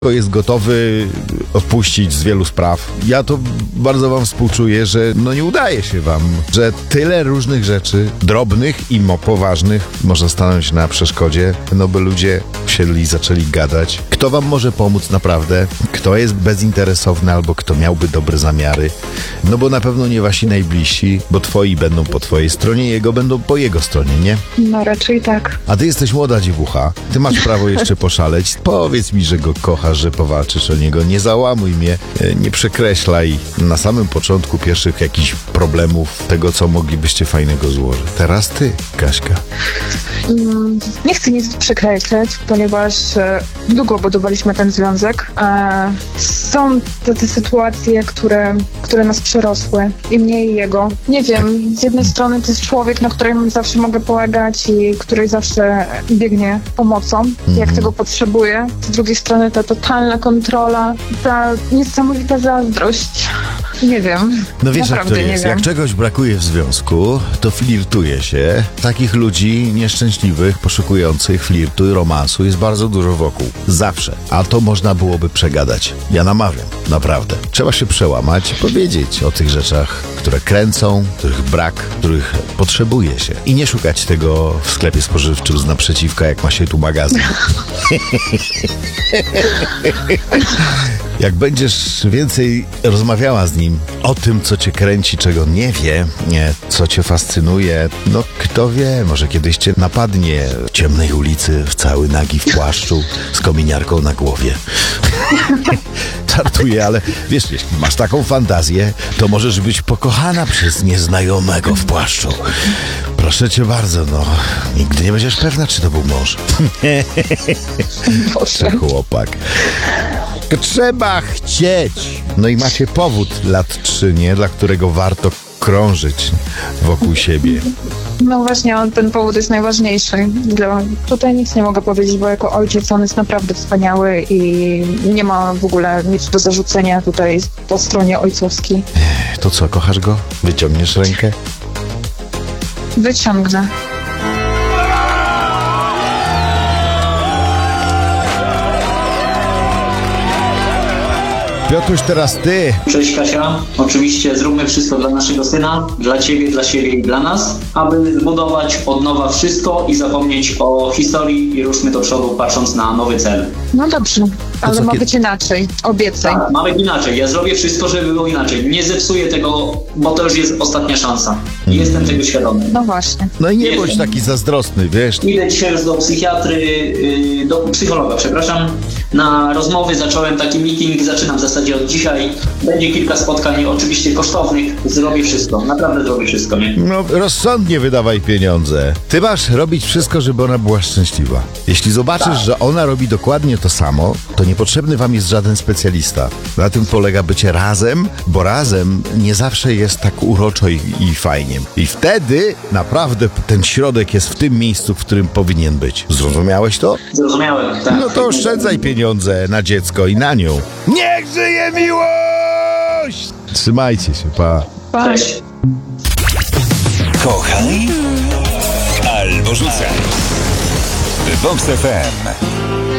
jest gotowy odpuścić z wielu spraw. Ja to bardzo wam współczuję, że nie udaje się wam, że tyle różnych rzeczy, drobnych i poważnych, można stanąć na przeszkodzie, by ludzie siedli i zaczęli gadać. Kto wam może pomóc naprawdę? Kto jest bezinteresowny albo kto miałby dobre zamiary? Bo na pewno nie wasi najbliżsi, bo twoi będą po twojej stronie, jego będą po jego stronie, nie? No raczej tak. A ty jesteś młoda dziewucha, ty masz prawo jeszcze poszaleć. Powiedz mi, że go kochasz, że powalczysz o niego. Nie załamuj mnie, nie przekreślaj na samym początku pierwszych jakichś problemów tego, co moglibyście fajnego złożyć. Teraz ty, Kaśka. Nie chcę nic przekreślać, ponieważ długo budowaliśmy ten związek. Są te sytuacje, które nas przerosły. I mnie i jego. Nie wiem, z jednej strony to jest człowiek, na którym zawsze mogę polegać i który zawsze biegnie pomocą, jak tego potrzebuje. Z drugiej strony ta totalna kontrola, ta niesamowita zazdrość. Nie wiem. No wiesz, jak to nie jest. wiem. Jak czegoś brakuje w związku, to flirtuje się. Takich ludzi nieszczęśliwych, poszukujących flirtu i romansu jest bardzo dużo wokół. Zawsze. A to można byłoby przegadać. Ja namawiam. Naprawdę. Trzeba się przełamać, powiedzieć o tych rzeczach, które kręcą, których brak, których potrzebuje się. I nie szukać tego w sklepie spożywczym z naprzeciwka, jak ma się tu magazyn. Jak będziesz więcej rozmawiała z nim o tym, co cię kręci, czego nie wie, co cię fascynuje, kto wie, może kiedyś cię napadnie w ciemnej ulicy, w cały nagi w płaszczu, z kominiarką na głowie. Żartuję, ale wiesz, jeśli masz taką fantazję, to możesz być pokochana przez nieznajomego w płaszczu. Proszę cię bardzo, nigdy nie będziesz pewna, czy to był mąż. Boże. Chłopak. Trzeba chcieć. I macie powód lat 3, nie? Dla którego warto krążyć wokół siebie. No właśnie, ten powód jest najważniejszy. Tutaj nic nie mogę powiedzieć, bo jako ojciec on jest naprawdę wspaniały i nie ma w ogóle nic do zarzucenia tutaj po stronie ojcowskiej. To co, kochasz go? Wyciągniesz rękę? Wyciągnę. Piotruś, teraz ty. Cześć Kasia, oczywiście zróbmy wszystko dla naszego syna, dla ciebie, dla siebie i dla nas, aby zbudować od nowa wszystko i zapomnieć o historii i ruszmy do przodu, patrząc na nowy cel. No dobrze, ale ma być inaczej, obiecaj. Tak, ma być inaczej, ja zrobię wszystko, żeby było inaczej, nie zepsuję tego, bo to już jest ostatnia szansa. Jestem tego świadomy. No właśnie. I nie bądź taki zazdrosny, wiesz. Idę dzisiaj już do psychiatry, do psychologa, przepraszam, na rozmowy, zacząłem taki meeting, zaczynam w zasadzie od dzisiaj. Będzie kilka spotkań, oczywiście kosztownych. Zrobię wszystko, naprawdę zrobię wszystko, nie? Rozsądnie wydawaj pieniądze. Ty masz robić wszystko, żeby ona była szczęśliwa. Jeśli zobaczysz, że ona robi dokładnie to samo, to niepotrzebny wam jest żaden specjalista. Na tym polega bycie razem, bo razem nie zawsze jest tak uroczo i fajnie. I wtedy naprawdę ten środek jest w tym miejscu, w którym powinien być. Zrozumiałeś to? Zrozumiałem, tak. To oszczędzaj pieniądze na dziecko i na nią. Niech żyje miłość! Trzymajcie się, pa. Cześć. Kochaj albo rzucaj. Vox FM.